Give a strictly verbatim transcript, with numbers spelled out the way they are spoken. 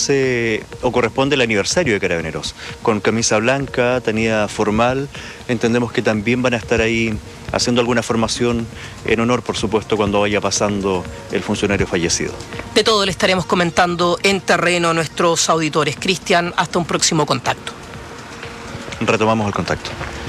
hace o corresponde el aniversario de Carabineros. Con camisa blanca, tenida formal, entendemos que también van a estar ahí haciendo alguna formación en honor, por supuesto, cuando vaya pasando el funcionario fallecido. De todo le estaremos comentando en terreno a nuestros auditores. Cristian, hasta un próximo contacto. Retomamos el contacto.